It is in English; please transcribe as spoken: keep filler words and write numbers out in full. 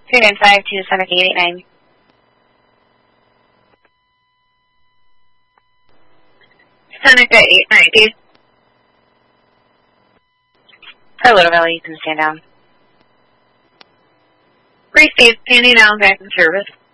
three nine five two seven eight eight nine. Seneca eight ninety. For Little Valley, you can stand down. Received, standing now, back in service.